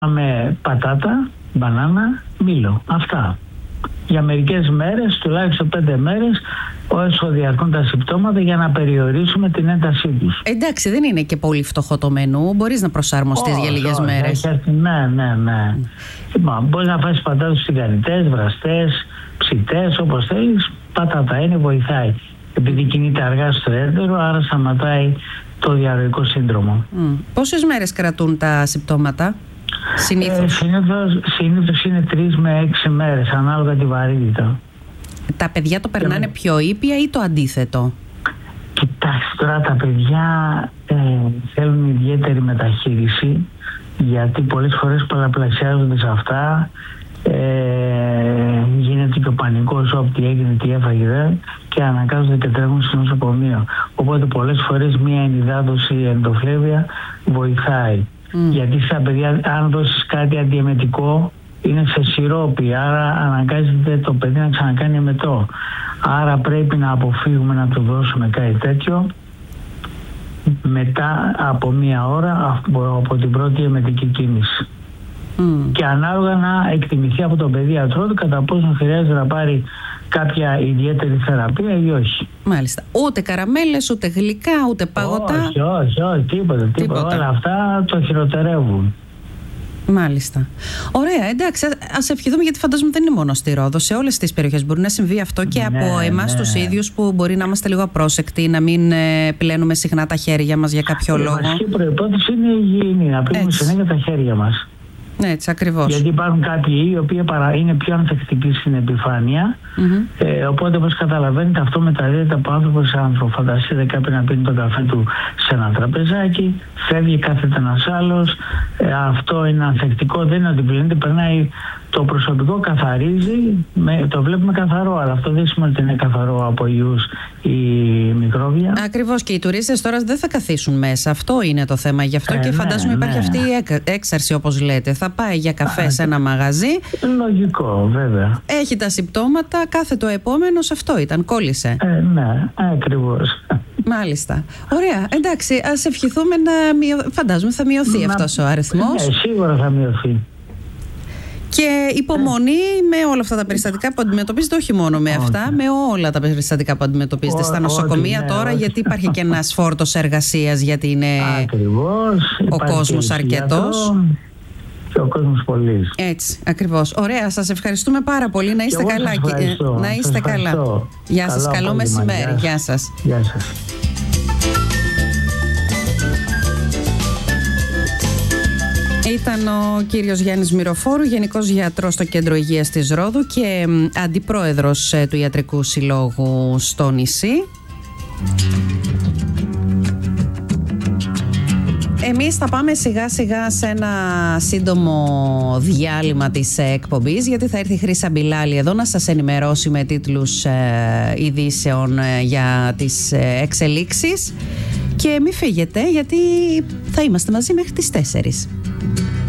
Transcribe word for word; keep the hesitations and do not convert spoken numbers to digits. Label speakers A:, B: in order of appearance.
A: με πατάτα, μπανάνα, μήλο. Αυτά. Για μερικές μέρες, τουλάχιστον πέντε μέρες, όσο διαρκούν τα συμπτώματα, για να περιορίσουμε την έντασή τους.
B: Εντάξει, δεν είναι και πολύ φτωχό το μενού. Μπορείς να προσαρμοστείς για λίγες όχι, μέρες.
A: Όχι, ναι, ναι, ναι. Mm. Μπορείς να φας πατάτες τηγανιτές, βραστές, ψητές, όπως θέλεις. Πατάτα είναι, βοηθάει. Επειδή κινείται αργά στο έντερο, άρα σταματάει το διαρροικό σύνδρομο.
B: Mm. Πόσες μέρες κρατούν τα συμπτώματα? Συνήθως.
A: Ε, συνήθως, συνήθως είναι τρεις με έξι μέρες, ανάλογα τη βαρύτητα.
B: Τα παιδιά το περνάνε και... πιο ήπια ή το αντίθετο?
A: Κοιτάξτε, τώρα τα παιδιά ε, θέλουν ιδιαίτερη μεταχείριση, γιατί πολλές φορές πολλαπλασιάζονται σε αυτά. Ε, γίνεται και ο πανικός, ό,τι έγινε, τι έφαγε δε, και αναγκάζονται και τρέχουν στο νοσοκομείο. Οπότε πολλές φορές μία ενυδάτωση εντοφλέβεια βοηθάει. Mm. Γιατί στα παιδιά, αν δώσεις κάτι αντιεμετικό, είναι σε σιρόπι, άρα αναγκάζεται το παιδί να ξανακάνει εμετό. Άρα πρέπει να αποφύγουμε να του δώσουμε κάτι τέτοιο μετά από μία ώρα από την πρώτη εμετική κίνηση. Mm. Και ανάλογα να εκτιμηθεί από τον παιδίατρό του κατά πόσο χρειάζεται να πάρει κάποια ιδιαίτερη θεραπεία ή όχι.
B: Μάλιστα. Ούτε καραμέλες, ούτε γλυκά, ούτε παγωτά.
A: Όχι, όχι, όχι, τίποτα, τίποτα. τίποτα. Όλα αυτά το χειροτερεύουν.
B: Μάλιστα. Ωραία, εντάξει, ας ευχηθούμε, γιατί φαντάζομαι δεν είναι μόνο στη Ρόδο. Σε όλες τις περιοχές μπορεί να συμβεί αυτό και ναι, από εμάς ναι. τους ίδιους, που μπορεί να είμαστε λίγο απρόσεκτοι, να μην ε, πλένουμε συχνά τα χέρια μας για κάποιο
A: η
B: λόγο.
A: Η βασική προϋπόθεση είναι η υγιεινή, να πλένουμε συνέχεια τα χέρια μας.
B: Έτσι, ακριβώς.
A: Γιατί υπάρχουν κάποιοι οι οποίοι είναι πιο ανθεκτικοί στην επιφάνεια. Mm-hmm. Ε, οπότε, όπως καταλαβαίνετε, αυτό μεταδίδεται από άνθρωπο σε άνθρωπο. Φανταστείτε κάποιον να πίνει τον καφέ του σε ένα τραπεζάκι, φεύγει, κάθεται ένας άλλος. Ε, αυτό είναι ανθεκτικό, δεν είναι ότι πλένεται, περνάει. Το προσωπικό καθαρίζει, με, το βλέπουμε καθαρό, αλλά αυτό δεν σημαίνει ότι είναι καθαρό από ιούς ή μικρόβια.
B: Ακριβώς, και οι τουρίστες τώρα δεν θα καθίσουν μέσα. Αυτό είναι το θέμα. Γι' αυτό ε, και φαντάζομαι ναι, υπάρχει ναι. αυτή η έξαρση, όπως λέτε. Θα πάει για καφέ σε ένα μαγαζί.
A: Λογικό, βέβαια.
B: Έχει τα συμπτώματα, κάθε το επόμενος αυτό ήταν, κόλλησε.
A: Ε, ναι, ακριβώς.
B: Μάλιστα. Ωραία. Εντάξει, ας ευχηθούμε να μειωθεί. Φαντάζομαι θα μειωθεί να... αυτός ο αριθμός.
A: Ναι, σίγουρα θα μειωθεί.
B: Και υπομονή με όλα αυτά τα περιστατικά που αντιμετωπίζετε, όχι μόνο με αυτά, όχι. με όλα τα περιστατικά που αντιμετωπίζετε Ό, στα νοσοκομεία όχι, ναι, τώρα, όχι. γιατί υπάρχει και ένας φόρτος εργασίας, γιατί είναι
A: ακριβώς,
B: ο κόσμος αρκετός.
A: Και ο κόσμος πολύς.
B: Έτσι, ακριβώς. Ωραία, σας ευχαριστούμε πάρα πολύ. Να είστε καλά. Να είστε καλά. Γεια σας, καλό, καλό μεσημέρι. Γεια σας.
A: Γεια σας.
B: Ήταν ο κύριος Γιάννης Μυροφόρου, Γενικός Γιατρός στο Κέντρο Υγείας της Ρόδου και Αντιπρόεδρος του Ιατρικού Συλλόγου στο νησί. Εμείς θα πάμε σιγά σιγά σε ένα σύντομο διάλειμμα της εκπομπής, γιατί θα έρθει η Χρύσα Μπιλάλη εδώ να σας ενημερώσει με τίτλους ε, ειδήσεων ε, για τις ε, εξελίξεις. Και μη φύγετε, γιατί θα είμαστε μαζί μέχρι τις τέσσερις.